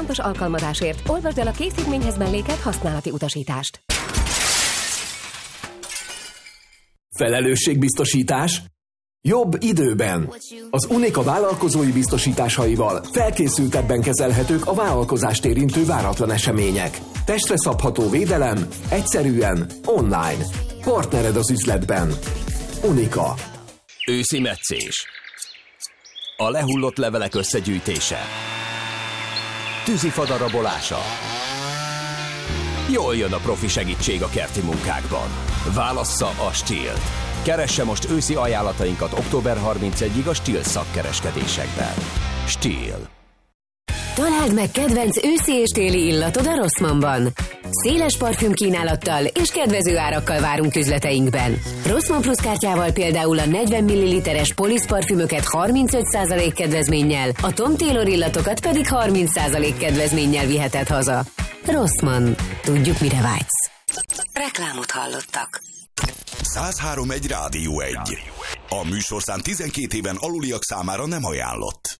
pontos alkalmazásért olvasd el a készítményhez mellékelt használati utasítást. Felelősségbiztosítás? Jobb időben. Az Unica vállalkozói biztosításaival felkészültebben kezelhetők a vállalkozást érintő váratlan események. Testre szabható védelem, egyszerűen, online. Partnered az üzletben. Unica. Őszi metszés. A lehullott levelek összegyűjtése. Tűzifa darabolása. Jól jön a profi segítség a kerti munkákban. Válassza a Stihl-t. Keresse most őszi ajánlatainkat október 31-ig a Stihl szakkereskedésekben. Stihl. Találd meg kedvenc őszi és téli illatod a Rossmannban. Széles parfümkínálattal és kedvező árakkal várunk üzleteinkben. Rossmann Plus kártyával például a 40 ml-es Police parfümöket 35% kedvezménnyel, a Tom Taylor illatokat pedig 30% kedvezménnyel viheted haza. Rossmann. Tudjuk, mire vágysz. Reklámot hallottak. 103.1 Rádió 1. A műsorszám 12 éven aluliak számára nem ajánlott.